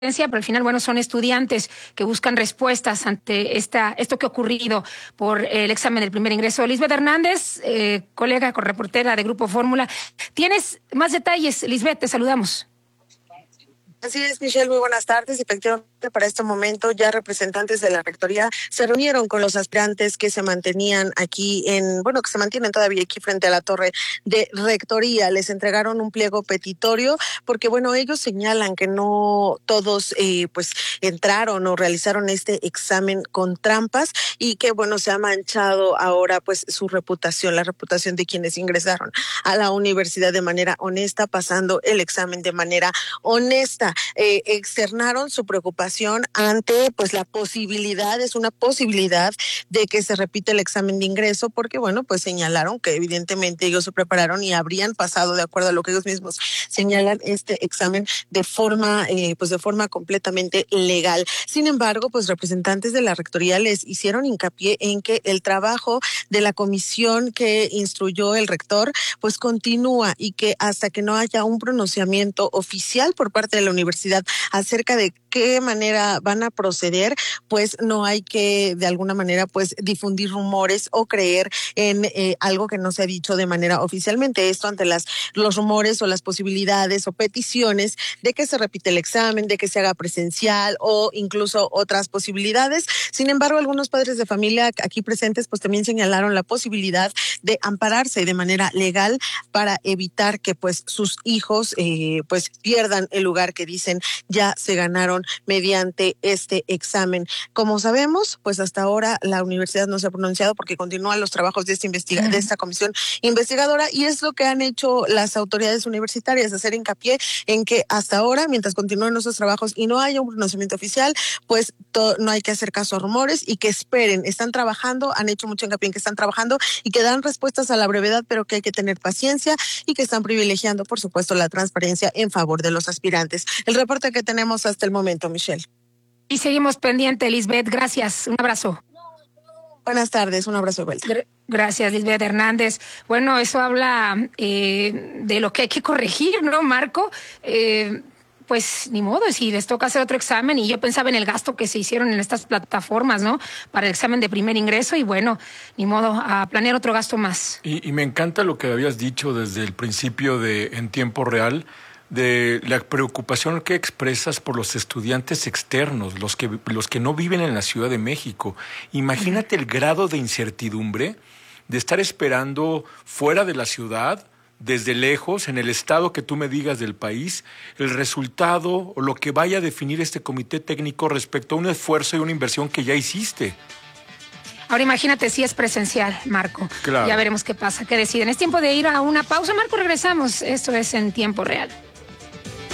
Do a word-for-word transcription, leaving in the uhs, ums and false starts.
pero al final, bueno, son estudiantes que buscan respuestas ante esta, esto que ha ocurrido por el examen del primer ingreso. Lisbeth Hernández, eh, colega, correportera de Grupo Fórmula. ¿Tienes más detalles, Lisbeth? Te saludamos. Así es, Michelle, muy buenas tardes. Efectivamente, para este momento ya representantes de la Rectoría se reunieron con los aspirantes que se mantenían aquí en, bueno, que se mantienen todavía aquí frente a la torre de Rectoría. Les entregaron un pliego petitorio porque, bueno, ellos señalan que no todos, eh, pues, entraron o realizaron este examen con trampas y que, bueno, se ha manchado ahora, pues, su reputación, la reputación de quienes ingresaron a la universidad de manera honesta, pasando el examen de manera honesta. Eh, externaron su preocupación ante pues la posibilidad, es una posibilidad de que se repita el examen de ingreso, porque bueno, pues señalaron que evidentemente ellos se prepararon y habrían pasado, de acuerdo a lo que ellos mismos señalan, este examen de forma, eh, pues de forma completamente legal. Sin embargo, pues representantes de la Rectoría les hicieron hincapié en que el trabajo de la comisión que instruyó el rector, pues continúa y que hasta que no haya un pronunciamiento oficial por parte de la universidad acerca de qué manera van a proceder, pues no hay que de alguna manera pues difundir rumores o creer en eh, algo que no se ha dicho de manera oficialmente. Esto ante las los rumores o las posibilidades o peticiones de que se repite el examen, de que se haga presencial o incluso otras posibilidades. Sin embargo, algunos padres de familia aquí presentes pues también señalaron la posibilidad de ampararse de manera legal para evitar que pues sus hijos eh, pues pierdan el lugar que dicen ya se ganaron mediante este examen. Como sabemos, pues hasta ahora la universidad no se ha pronunciado porque continúan los trabajos de esta investiga de esta comisión investigadora, y es lo que han hecho las autoridades universitarias, hacer hincapié en que hasta ahora, mientras continúen nuestros trabajos y no haya un pronunciamiento oficial, pues to, no hay que hacer caso a rumores y que esperen. Están trabajando, han hecho mucho hincapié en que están trabajando y que dan respuestas a la brevedad, pero que hay que tener paciencia y que están privilegiando, por supuesto, la transparencia en favor de los aspirantes. El reporte que tenemos hasta el momento, Michelle. Y seguimos pendiente, Lisbeth. Gracias. Un abrazo. Buenas tardes. Un abrazo de vuelta. Gracias, Lisbeth Hernández. Bueno, eso habla eh, de lo que hay que corregir, ¿no, Marco? Eh, pues ni modo, si les toca hacer otro examen, y yo pensaba en el gasto que se hicieron en estas plataformas, ¿no? Para el examen de primer ingreso, y bueno, ni modo, a planear otro gasto más. Y, y me encanta lo que habías dicho desde el principio de En Tiempo Real, de la preocupación que expresas por los estudiantes externos, los que, los que no viven en la Ciudad de México. Imagínate el grado de incertidumbre de estar esperando fuera de la ciudad, desde lejos, en el estado que tú me digas del país, el resultado o lo que vaya a definir este comité técnico respecto a un esfuerzo y una inversión que ya hiciste. Ahora imagínate si es presencial, Marco. Claro. Ya veremos qué pasa, qué deciden. Es tiempo de ir a una pausa, Marco, regresamos. Esto es En Tiempo Real.